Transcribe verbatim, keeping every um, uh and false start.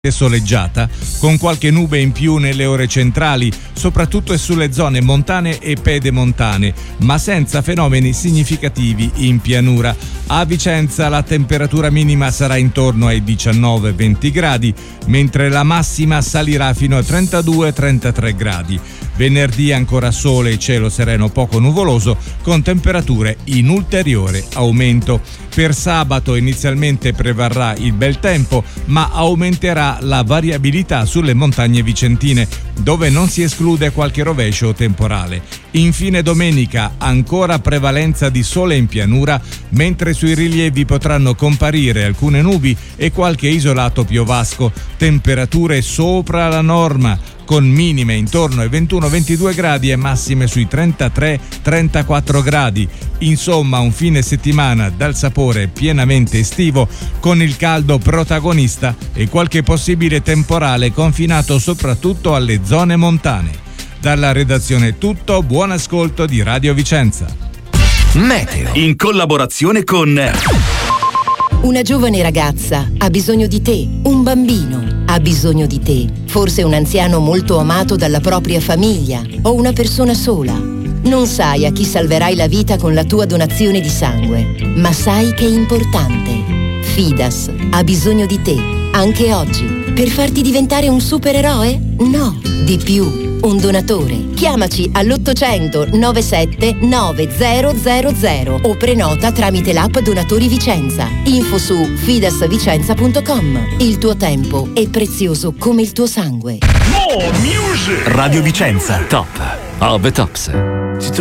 soleggiata, con qualche nube in più nelle ore centrali, soprattutto sulle zone montane e pedemontane, ma senza fenomeni significativi in pianura. A Vicenza la temperatura minima sarà intorno ai diciannove venti gradi, mentre la massima salirà fino a trentadue trentatré gradi. Venerdì ancora sole e cielo sereno poco nuvoloso, con temperature in ulteriore aumento. Per sabato inizialmente prevarrà il bel tempo, ma aumenterà la variabilità sulle montagne vicentine, dove non si esclude qualche rovescio temporale. Infine domenica ancora prevalenza di sole in pianura, mentre sui rilievi potranno comparire alcune nubi e qualche isolato piovasco. Temperature sopra la norma, con minime intorno ai ventuno ventidue gradi e massime sui trentatré trentaquattro gradi. Insomma, un fine settimana dal sapore pienamente estivo, con il caldo protagonista e qualche possibile temporale confinato soprattutto alle zone montane. Dalla redazione è tutto, buon ascolto di Radio Vicenza. Meteo, in collaborazione con... Una giovane ragazza ha bisogno di te, un bambino ha bisogno di te, forse un anziano molto amato dalla propria famiglia o una persona sola. Non sai a chi salverai la vita con la tua donazione di sangue, ma sai che è importante. Fidas ha bisogno di te, anche oggi, per farti diventare un supereroe? No, di più. Un donatore. Chiamaci all'ottocento novantasette novecento o prenota tramite l'app Donatori Vicenza. Info su fidasvicenza punto com. Il tuo tempo è prezioso come il tuo sangue. Radio Vicenza, top of the tops.